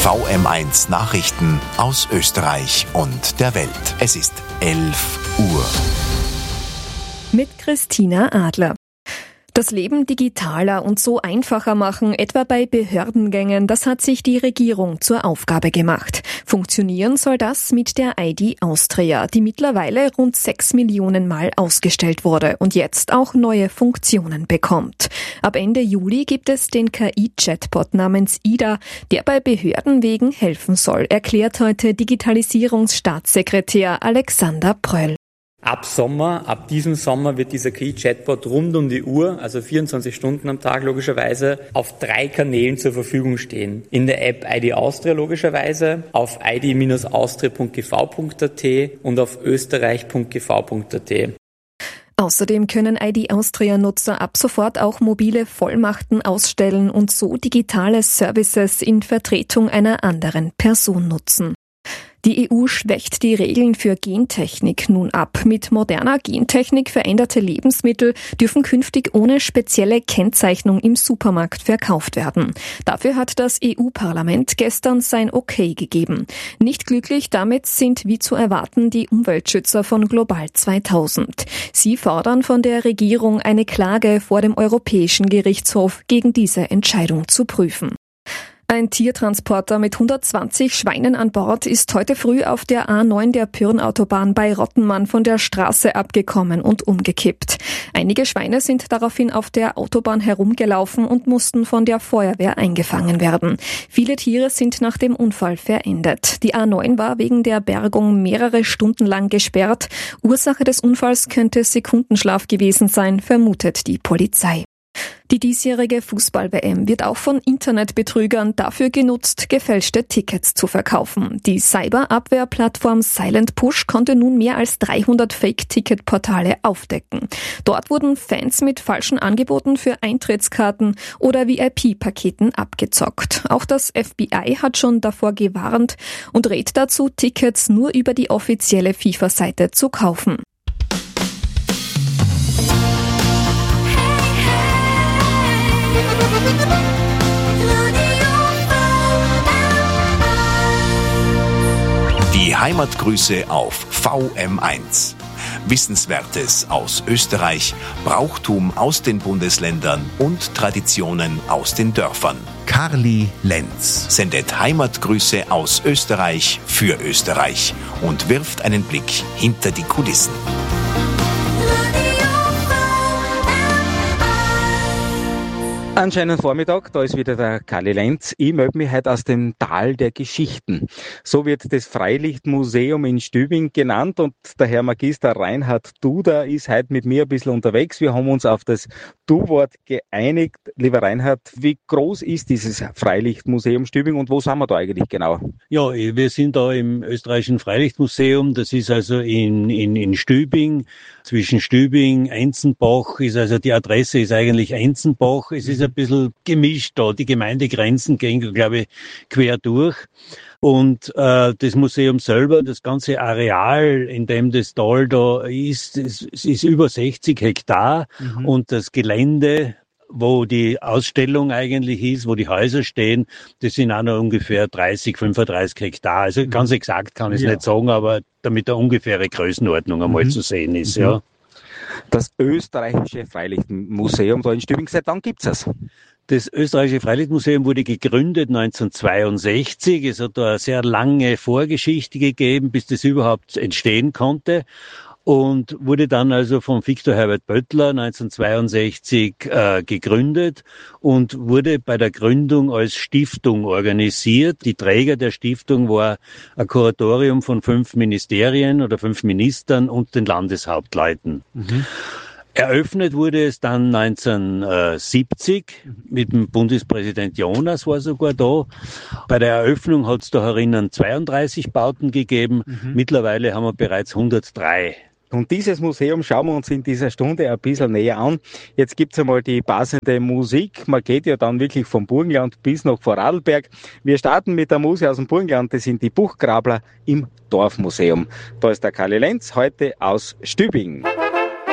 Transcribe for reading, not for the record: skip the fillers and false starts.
VM1 Nachrichten aus Österreich und der Welt. Es ist 11 Uhr. Mit Christina Adler. Das Leben digitaler und so einfacher machen, etwa bei Behördengängen, das hat sich die Regierung zur Aufgabe gemacht. Funktionieren soll das mit der ID Austria, die mittlerweile rund 6 Millionen Mal ausgestellt wurde und jetzt auch neue Funktionen bekommt. Ab Ende Juli gibt es den KI-Chatbot namens Ida, der bei Behördenwegen helfen soll, erklärt heute Digitalisierungsstaatssekretär Alexander Pröll. Ab diesem Sommer wird dieser KI-Chatbot rund um die Uhr, also 24 Stunden am Tag logischerweise, auf 3 Kanälen zur Verfügung stehen. In der App ID Austria logischerweise, auf id-austria.gv.at und auf österreich.gv.at. Außerdem können ID Austria-Nutzer ab sofort auch mobile Vollmachten ausstellen und so digitale Services in Vertretung einer anderen Person nutzen. Die EU schwächt die Regeln für Gentechnik nun ab. Mit moderner Gentechnik veränderte Lebensmittel dürfen künftig ohne spezielle Kennzeichnung im Supermarkt verkauft werden. Dafür hat das EU-Parlament gestern sein Okay gegeben. Nicht glücklich damit sind, wie zu erwarten, die Umweltschützer von Global 2000. Sie fordern von der Regierung eine Klage vor dem Europäischen Gerichtshof gegen diese Entscheidung zu prüfen. Ein Tiertransporter mit 120 Schweinen an Bord ist heute früh auf der A9 der Pyrn-Autobahn bei Rottenmann von der Straße abgekommen und umgekippt. Einige Schweine sind daraufhin auf der Autobahn herumgelaufen und mussten von der Feuerwehr eingefangen werden. Viele Tiere sind nach dem Unfall verendet. Die A9 war wegen der Bergung mehrere Stunden lang gesperrt. Ursache des Unfalls könnte Sekundenschlaf gewesen sein, vermutet die Polizei. Die diesjährige Fußball-WM wird auch von Internetbetrügern dafür genutzt, gefälschte Tickets zu verkaufen. Die Cyberabwehrplattform Silent Push konnte nun mehr als 300 Fake-Ticket-Portale aufdecken. Dort wurden Fans mit falschen Angeboten für Eintrittskarten oder VIP-Paketen abgezockt. Auch das FBI hat schon davor gewarnt und rät dazu, Tickets nur über die offizielle FIFA-Seite zu kaufen. Die Heimatgrüße auf VM1. Wissenswertes aus Österreich, Brauchtum aus den Bundesländern und Traditionen aus den Dörfern. Karli Lenz sendet Heimatgrüße aus Österreich für Österreich und wirft einen Blick hinter die Kulissen. Einen schönen Vormittag, da ist wieder der Karli Lenz. Ich melde mich heute aus dem Tal der Geschichten. So wird das Freilichtmuseum in Stübing genannt und der Herr Magister Reinhard Duder ist heute mit mir ein bisschen unterwegs. Wir haben uns auf das Du-Wort geeinigt. Lieber Reinhard, wie groß ist dieses Freilichtmuseum Stübing und wo sind wir da eigentlich genau? Ja, wir sind da im österreichischen Freilichtmuseum. Das ist also in Stübing. Zwischen Stübing, Enzenbach ist also die Adresse ist eigentlich Enzenbach. Es ist ein bisschen gemischt da. Die Gemeindegrenzen gehen, glaube ich, quer durch. Und das Museum selber, das ganze Areal, in dem das Tal da ist, es ist über 60 Hektar. Und das Gelände, wo die Ausstellung eigentlich ist, wo die Häuser stehen, das sind auch noch ungefähr 30, 35 Hektar. Also ganz exakt kann ich es nicht sagen, aber damit eine ungefähre Größenordnung einmal zu sehen ist. Ja. Das österreichische Freilichtmuseum da in Stübing, seit wann gibt's das? Das österreichische Freilichtmuseum wurde gegründet 1962. Es hat da eine sehr lange Vorgeschichte gegeben, bis das überhaupt entstehen konnte. Und wurde dann also von Viktor Herbert Böttler 1962 gegründet und wurde bei der Gründung als Stiftung organisiert. Die Träger der Stiftung war ein Kuratorium von 5 Ministerien oder 5 Ministern und den Landeshauptleuten. Eröffnet wurde es dann 1970 mit dem Bundespräsident Jonas war sogar da. Bei der Eröffnung hat es da herinnen 32 Bauten gegeben. Mittlerweile haben wir bereits 103. Und dieses Museum schauen wir uns in dieser Stunde ein bisschen näher an. Jetzt gibt's einmal die passende Musik. Man geht ja dann wirklich vom Burgenland bis nach Vorarlberg. Wir starten mit der Musik aus dem Burgenland. Das sind die Buchgrabler im Dorfmuseum. Da ist der Karli Lenz, heute aus Stübing.